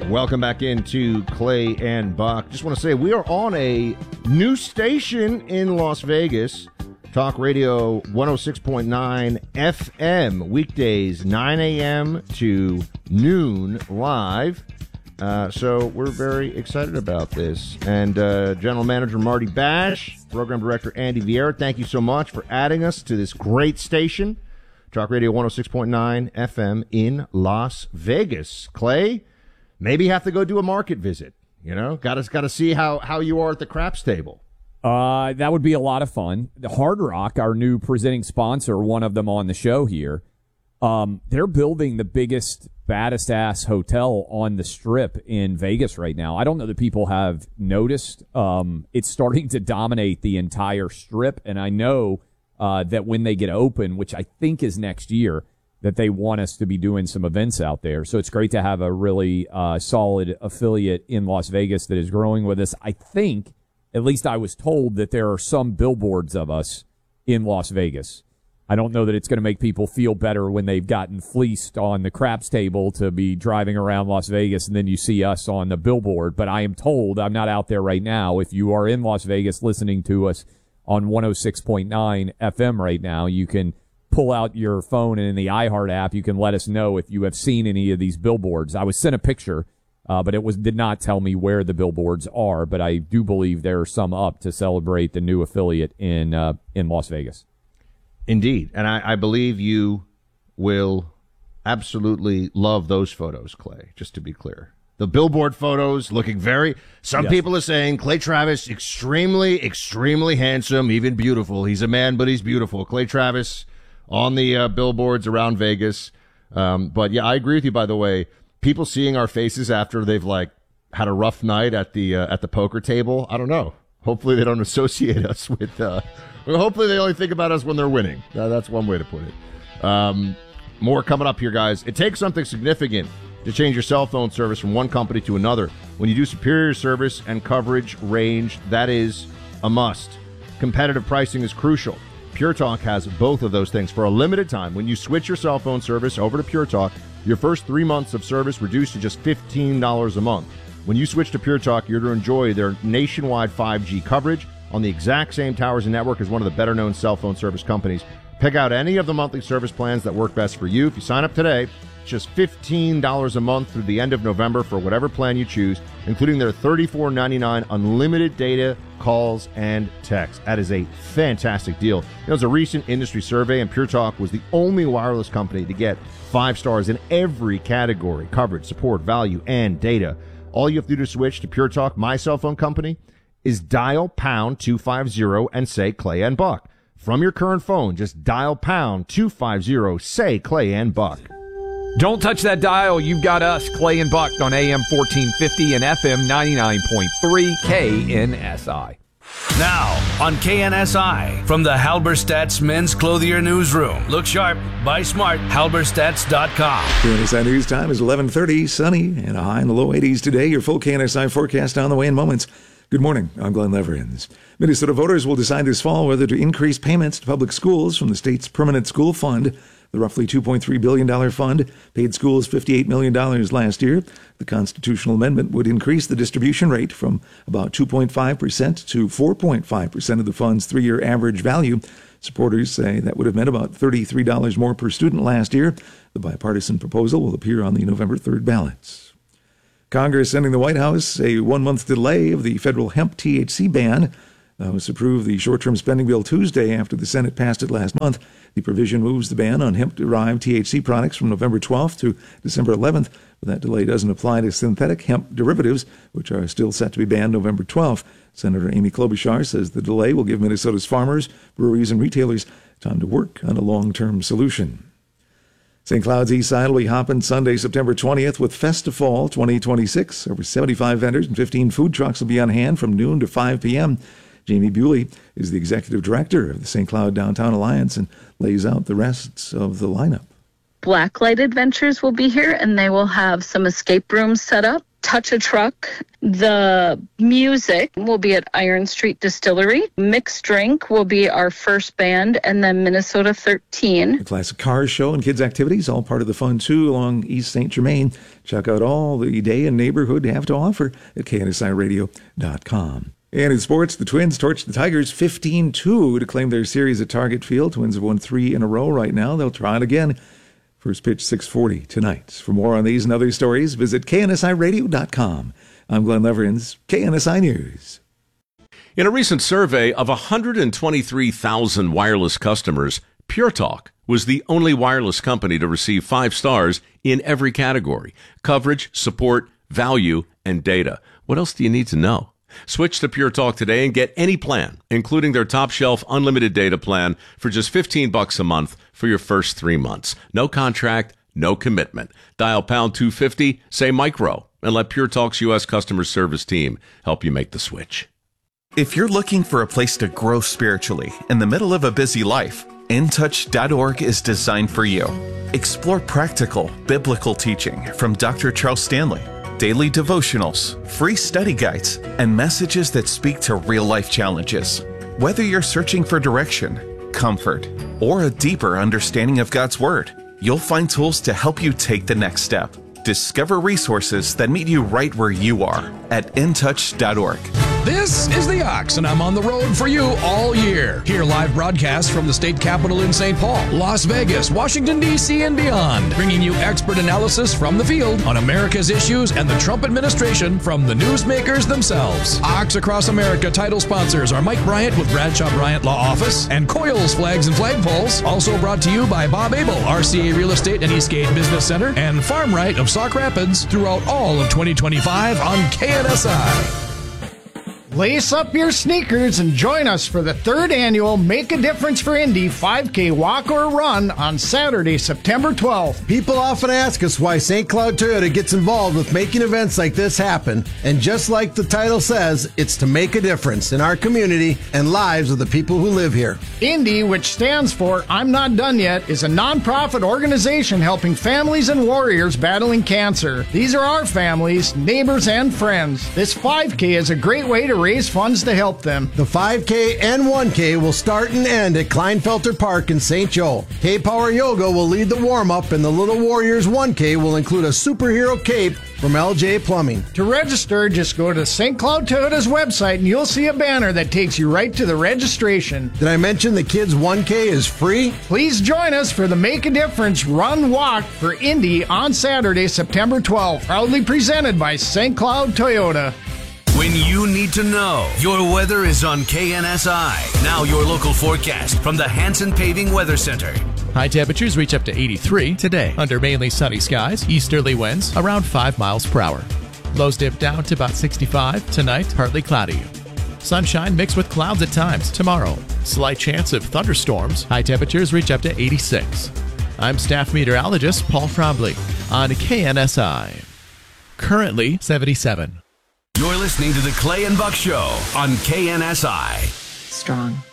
Welcome back into Clay and Buck. Just want to say we are on a new station in Las Vegas. Talk Radio 106.9 FM, weekdays 9 a.m. to noon live. So we're very excited about this. And General Manager Marty Bash, Program Director Andy Vieira, thank you so much for adding us to this great station. Talk Radio 106.9 FM in Las Vegas. Clay, maybe you have to go do a market visit. You know, got to see how you are at the craps table. That would be a lot of fun. The Hard Rock, our new presenting sponsor, one of them on the show here, they're building the biggest, baddest ass hotel on the Strip in Vegas right now. I don't know that people have noticed. It's starting to dominate the entire Strip, and I know that when they get open, which I think is next year, that they want us to be doing some events out there. So it's great to have a really solid affiliate in Las Vegas that is growing with us. I think, at least I was told, that there are some billboards of us in Las Vegas. I don't know that it's going to make people feel better when they've gotten fleeced on the craps table to be driving around Las Vegas and then you see us on the billboard. But I am told, I'm not out there right now, if you are in Las Vegas listening to us on 106.9 FM right now, you can pull out your phone, and in the iHeart app, you can let us know if you have seen any of these billboards. I was sent a picture, but it did not tell me where the billboards are, but I do believe there are some up to celebrate the new affiliate in Las Vegas. Indeed, and I believe you will absolutely love those photos, Clay, just to be clear. The billboard photos looking some people are saying Clay Travis, extremely, extremely handsome, even beautiful. He's a man, but he's beautiful. Clay Travis on the billboards around Vegas. But yeah, I agree with you, by the way. People seeing our faces after they've had a rough night at the poker table. I don't know. Hopefully they don't associate us with, hopefully they only think about us when they're winning. That's one way to put it. More coming up here, guys. It takes something significant to change your cell phone service from one company to another. When you do superior service and coverage range, that is a must. Competitive pricing is crucial. Pure Talk has both of those things. For a limited time, when you switch your cell phone service over to Pure Talk, your first 3 months of service reduced to just $15 a month. When you switch to Pure Talk, you're to enjoy their nationwide 5G coverage on the exact same towers and network as one of the better-known cell phone service companies. Pick out any of the monthly service plans that work best for you. If you sign up today, it's just $15 a month through the end of November for whatever plan you choose, including their $34.99 unlimited data, calls, and texts. That is a fantastic deal. You know, it's a recent industry survey, and Pure Talk was the only wireless company to get 5 stars in every category: coverage, support, value, and data. All you have to do to switch to Pure Talk, my cell phone company, is dial pound 250 and say Clay and Buck. From your current phone, just dial pound 250, say Clay and Buck. Don't touch that dial. You've got us, Clay and Buck, on AM 1450 and FM 99.3 KNSI. Now on KNSI, from the Halberstadt's Men's Clothier Newsroom. Look sharp, buy smart, halberstats.com. KNSI News Time is 11:30, sunny and a high in the low 80s today. Your full KNSI forecast on the way in moments. Good morning. I'm Glenn Leverins. Minnesota voters will decide this fall whether to increase payments to public schools from the state's Permanent School Fund. The roughly $2.3 billion fund paid schools $58 million last year. The constitutional amendment would increase the distribution rate from about 2.5% to 4.5% of the fund's 3-year average value. Supporters say that would have meant about $33 more per student last year. The bipartisan proposal will appear on the November 3rd ballots. Congress sending the White House a 1-month delay of the federal hemp THC ban. The House approved the short-term spending bill Tuesday after the Senate passed it last month. The provision moves the ban on hemp-derived THC products from November 12th to December 11th, but that delay doesn't apply to synthetic hemp derivatives, which are still set to be banned November 12th. Senator Amy Klobuchar says the delay will give Minnesota's farmers, breweries, and retailers time to work on a long-term solution. St. Cloud's East Side will be hopping Sunday, September 20th with Festifall 2026. Over 75 vendors and 15 food trucks will be on hand from noon to 5 p.m. Jamie Bewley is the executive director of the St. Cloud Downtown Alliance and lays out the rest of the lineup. Blacklight Adventures will be here, and they will have some escape rooms set up. Touch a Truck. The music will be at Iron Street Distillery. Mixed Drink will be our first band, and then Minnesota 13. The classic cars show and kids' activities, all part of the fun, too, along East St. Germain. Check out all the day and neighborhood have to offer at KNSIRadio.com. And in sports, the Twins torched the Tigers 15-2 to claim their series at Target Field. Twins have won 3 in a row right now. They'll try it again. First pitch 6:40 tonight. For more on these and other stories, visit KNSIRadio.com. I'm Glenn Leverins, KNSI News. In a recent survey of 123,000 wireless customers, Pure Talk was the only wireless company to receive 5 stars in every category: coverage, support, value, and data. What else do you need to know? Switch to Pure Talk today and get any plan, including their top shelf unlimited data plan for just $15 a month for your first 3 months. No contract, no commitment. Dial pound 250, say micro, and let Pure Talk's U.S. customer service team help you make the switch. If you're looking for a place to grow spiritually in the middle of a busy life, InTouch.org is designed for you. Explore practical, biblical teaching from Dr. Charles Stanley, daily devotionals, free study guides, and messages that speak to real-life challenges. Whether you're searching for direction, comfort, or a deeper understanding of God's Word, you'll find tools to help you take the next step. Discover resources that meet you right where you are at InTouch.org. This is The Ox, and I'm on the road for you all year. Hear live broadcasts from the state capitol in St. Paul, Las Vegas, Washington, D.C., and beyond, bringing you expert analysis from the field on America's issues and the Trump administration from the newsmakers themselves. Ox Across America title sponsors are Mike Bryant with Bradshaw Bryant Law Office and Coils Flags and Flagpoles. Also brought to you by Bob Abel, RCA Real Estate and Eastgate Business Center, and Farm Right of Sauk Rapids throughout all of 2025 on KNSI. Lace up your sneakers and join us for the 3rd annual Make a Difference for Indy 5K Walk or Run on Saturday, September 12th. People often ask us why St. Cloud Toyota gets involved with making events like this happen, and just like the title says, it's to make a difference in our community and lives of the people who live here. Indy, which stands for I'm Not Done Yet, is a nonprofit organization helping families and warriors battling cancer. These are our families, neighbors, and friends. This 5K is a great way to raise funds to help them. The 5K and 1K will start and end at Kleinfelter Park in St. Joe. K-Power Yoga will lead the warm-up, and the Little Warriors 1K will include a superhero cape from LJ Plumbing. To register, just go to St. Cloud Toyota's website and you'll see a banner that takes you right to the registration. Did I mention the kids' 1K is free? Please join us for the Make a Difference Run Walk for Indy on Saturday, September 12th. Proudly presented by St. Cloud Toyota. When you need to know, your weather is on KNSI. Now your local forecast from the Hanson Paving Weather Center. High temperatures reach up to 83 today under mainly sunny skies, easterly winds around 5 miles per hour. Lows dip down to about 65 tonight, partly cloudy. Sunshine mixed with clouds at times tomorrow. Slight chance of thunderstorms. High temperatures reach up to 86. I'm staff meteorologist Paul Frombly on KNSI. Currently 77. You're listening to the Clay and Buck Show on KNSI. Strong.